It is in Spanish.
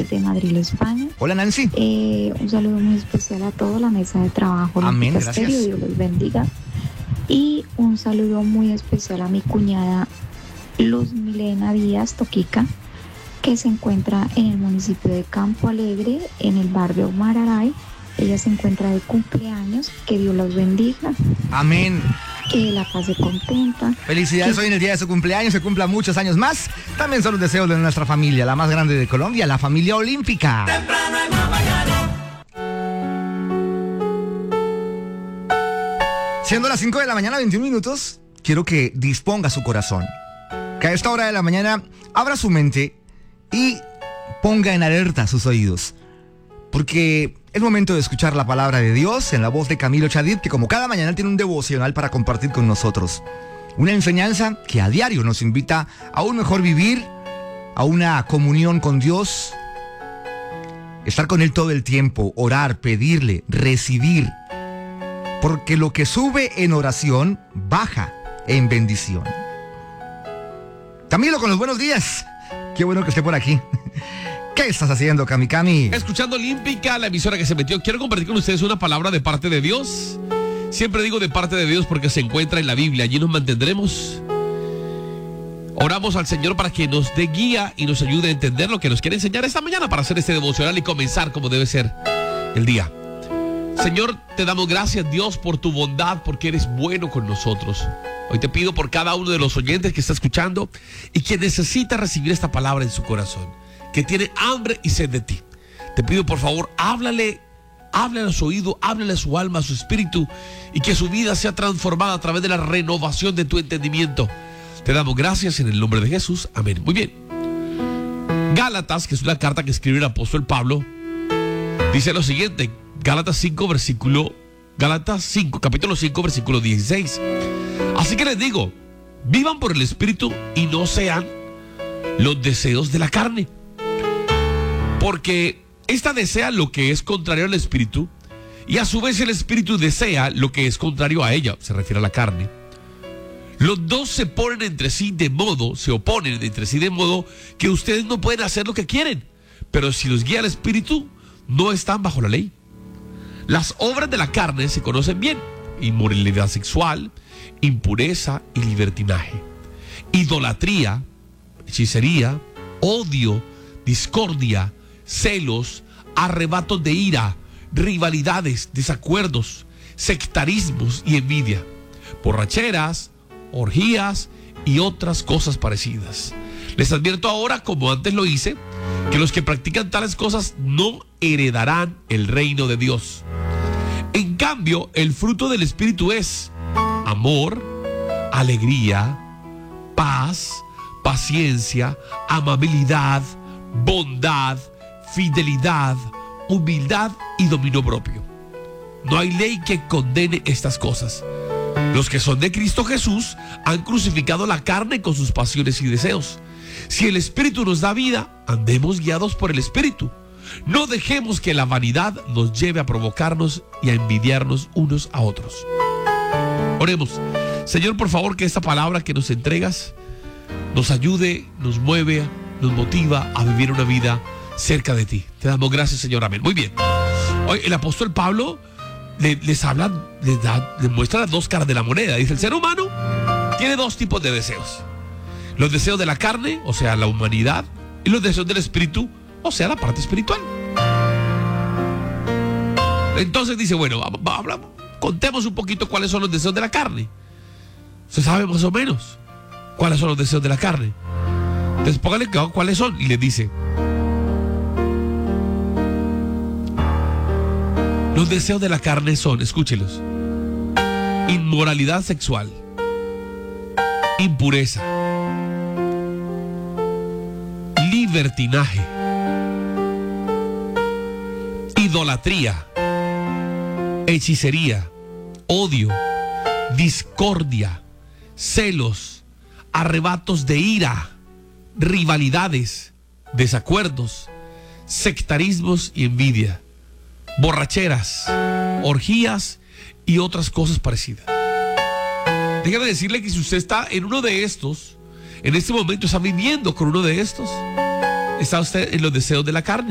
desde Madrid, España. Hola, Nancy. Un saludo muy especial a toda la mesa de trabajo. Amén, Olímpica gracias. Estéreo, Dios los bendiga. Y un saludo muy especial a mi cuñada Luz Milena Díaz Toquica, que se encuentra en el municipio de Campo Alegre, en el barrio Mararay. Ella se encuentra de cumpleaños. Que Dios los bendiga. Amén. Que la pase contenta. Felicidades hoy en el día de su cumpleaños, se cumpla muchos años más. También son los deseos de nuestra familia, la más grande de Colombia, la familia olímpica. Temprano en la mañana. Siendo las 5 de la mañana, 21 minutos, quiero que disponga su corazón. Que a esta hora de la mañana abra su mente y ponga en alerta sus oídos. Porque es momento de escuchar la palabra de Dios en la voz de Camilo Chadid, que como cada mañana tiene un devocional para compartir con nosotros. Una enseñanza que a diario nos invita a un mejor vivir, a una comunión con Dios, estar con Él todo el tiempo, orar, pedirle, recibir. Porque lo que sube en oración, baja en bendición. Camilo, con los buenos días. Qué bueno que esté por aquí. ¿Qué estás haciendo, Cami? Escuchando Olímpica, la emisora que se metió. Quiero compartir con ustedes una palabra de parte de Dios. Siempre digo de parte de Dios porque se encuentra en la Biblia. Allí nos mantendremos. Oramos al Señor para que nos dé guía y nos ayude a entender lo que nos quiere enseñar esta mañana para hacer este devocional y comenzar como debe ser el día. Señor, te damos gracias, Dios, por tu bondad, porque eres bueno con nosotros. Hoy te pido por cada uno de los oyentes que está escuchando y que necesita recibir esta palabra en su corazón, que tiene hambre y sed de ti. Te pido, por favor, háblale a su oído, háblale a su alma, a su espíritu, y que su vida sea transformada a través de la renovación de tu entendimiento. Te damos gracias en el nombre de Jesús. Amén. Muy bien. Gálatas, que es una carta que escribió el apóstol Pablo, dice lo siguiente. Gálatas 5, capítulo 5, versículo 16. Así que les digo, vivan por el Espíritu y no sean los deseos de la carne. Porque esta desea lo que es contrario al Espíritu, y a su vez el Espíritu desea lo que es contrario a ella, se refiere a la carne. Los dos se oponen entre sí de modo que ustedes no pueden hacer lo que quieren. Pero si los guía el Espíritu, no están bajo la ley. Las obras de la carne se conocen bien: inmoralidad sexual, impureza y libertinaje, idolatría, hechicería, odio, discordia, celos, arrebatos de ira, rivalidades, desacuerdos, sectarismos y envidia, borracheras, orgías y otras cosas parecidas. Les advierto ahora, como antes lo hice, que los que practican tales cosas no heredarán el reino de Dios. En cambio, el fruto del Espíritu es amor, alegría, paz, paciencia, amabilidad, bondad, fidelidad, humildad y dominio propio. No hay ley que condene estas cosas. Los que son de Cristo Jesús han crucificado la carne con sus pasiones y deseos. Si el Espíritu nos da vida, andemos guiados por el Espíritu. No dejemos que la vanidad nos lleve a provocarnos y a envidiarnos unos a otros. Oremos. Señor, por favor, que esta palabra que nos entregas nos ayude, nos mueve, nos motiva a vivir una vida cerca de ti. Te damos gracias, Señor. Amén. Muy bien. Hoy el apóstol Pablo les muestra las dos caras de la moneda. Dice, el ser humano tiene dos tipos de deseos: los deseos de la carne, o sea, la humanidad, y los deseos del espíritu, o sea, la parte espiritual. Entonces dice, bueno, contemos un poquito cuáles son los deseos de la carne. Se sabe más o menos cuáles son los deseos de la carne. Entonces póngale cuáles son y le dice: los deseos de la carne son, escúchelos: inmoralidad sexual, impureza, libertinaje, idolatría, hechicería, odio, discordia, celos, arrebatos de ira, rivalidades, desacuerdos, sectarismos y envidia, borracheras, orgías y otras cosas parecidas. Déjame decirle que si usted está en uno de estos, en este momento está viviendo con uno de estos, está usted en los deseos de la carne.